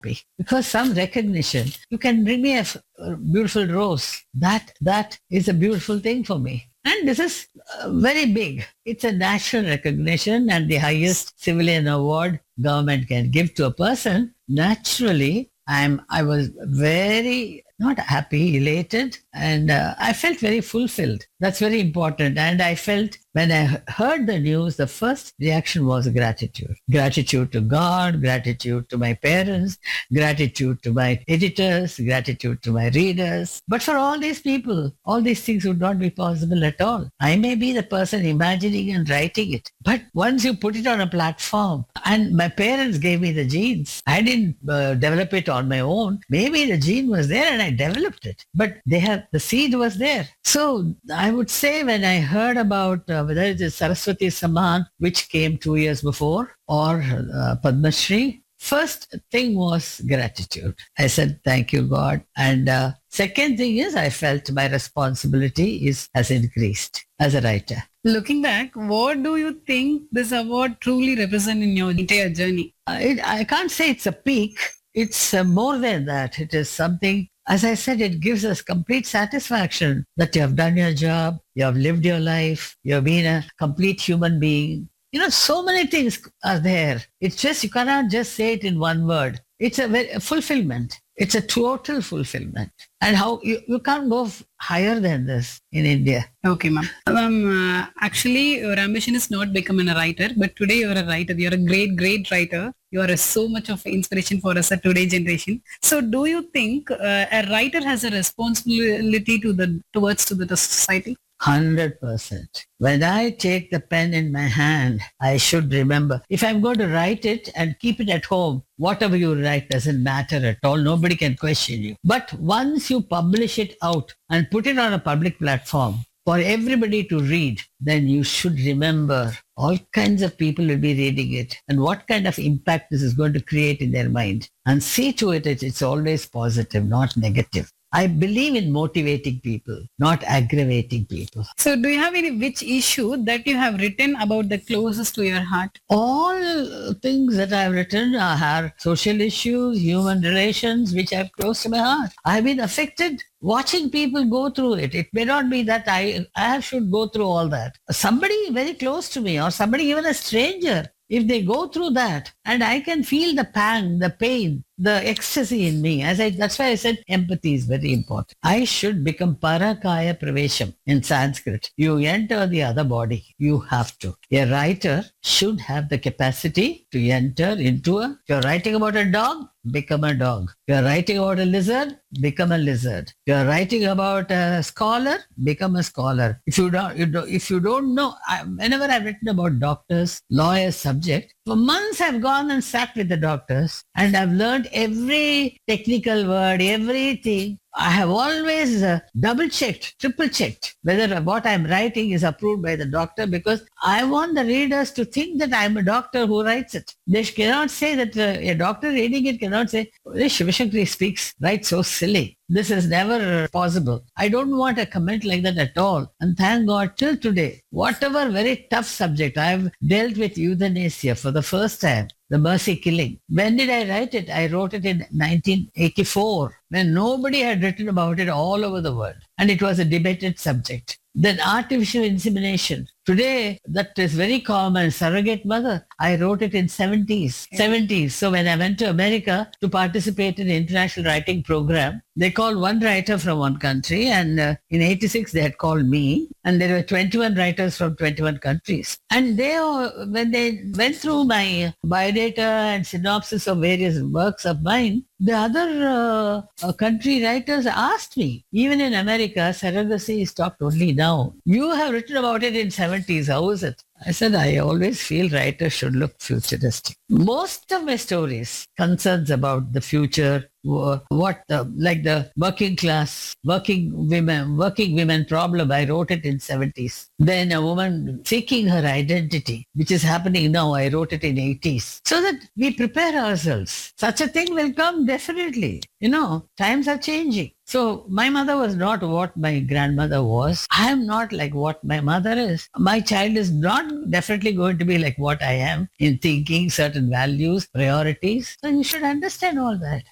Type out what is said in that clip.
happy because some recognition. You can bring me a beautiful rose. That is a beautiful thing for me. And this is very big. It's a national recognition and the highest civilian award government can give to a person. Naturally, I was very not happy, elated, and I felt very fulfilled. That's very important. And I felt when I heard the news, the first reaction was gratitude. Gratitude to God, gratitude to my parents, gratitude to my editors, gratitude to my readers. But for all these people, all these things would not be possible at all. I may be the person imagining and writing it. But once you put it on a platform, and my parents gave me the genes, I didn't develop it on my own. Maybe the gene was there and I developed it. But the seed was there. So I would say when I heard about whether it is Saraswati Samman, which came 2 years before, or Padma Shri, first thing was gratitude. I said, thank you, God. And second thing is I felt my responsibility has increased as a writer. Looking back, what do you think this award truly represents in your entire journey? I can't say it's a peak. It's more than that. It is something, as I said, it gives us complete satisfaction that you have done your job, you have lived your life, you have been a complete human being. So many things are there. It's just, you cannot just say it in one word. It's a fulfillment. It's a total fulfillment. And how you can't go higher than this in India. Okay, ma'am. Actually, your ambition is not becoming a writer, but today you're a writer. You're a great, great writer. You are so much of inspiration for us at today's generation. So do you think a writer has a responsibility towards the society? 100%. When I take the pen in my hand, I should remember, if I'm going to write it and keep it at home, whatever you write doesn't matter at all. Nobody can question you. But once you publish it out and put it on a public platform for everybody to read, then you should remember all kinds of people will be reading it and what kind of impact this is going to create in their mind. And see to it, it's always positive, not negative. I believe in motivating people, not aggravating people. So do you have which issue that you have written about the closest to your heart? All things that I have written are social issues, human relations, which are close to my heart. I have been affected watching people go through it. It may not be that I should go through all that. Somebody very close to me or somebody, even a stranger, if they go through that and I can feel the pang, the pain, the ecstasy in me, that's why I said empathy is very important. I should become parakaya pravesham in Sanskrit. You enter the other body. You have to. A writer should have the capacity to enter into if you're writing about a dog, become a dog. If you're writing about a lizard, become a lizard. If you're writing about a scholar, become a scholar. If you don't know, whenever I've written about doctors, lawyers, subject, for months I've gone and sat with the doctors and I've learned every technical word, everything. I have always double-checked, triple-checked whether what I'm writing is approved by the doctor because I want the readers to think that I'm a doctor who writes it. They cannot say that a doctor reading it cannot say, Shivashankari writes so silly. This is never possible. I don't want a comment like that at all. And thank God till today, whatever very tough subject, I've dealt with euthanasia for the first time, the mercy killing. When did I write it? I wrote it in 1984 when nobody had written about it all over the world. And it was a debated subject. Then artificial insemination. Today, that is very common. Surrogate mother. I wrote it in 70s. So when I went to America to participate in the international writing program, they called one writer from one country and in 86 they had called me and there were 21 writers from 21 countries. And when they went through my biodata and synopsis of various works of mine, the other country writers asked me, even in America, surrogacy is talked only now. You have written about it in 70s. How is it? I said, I always feel writers should look futuristic. Most of my stories concerns about the future, like the working women problem. I wrote it in 70s. Then a woman seeking her identity, which is happening now. I wrote it in 80s. So that we prepare ourselves. Such a thing will come definitely. Times are changing. So my mother was not what my grandmother was. I am not like what my mother is. My child is not definitely going to be like what I am in thinking, certain values, priorities. So you should understand all that.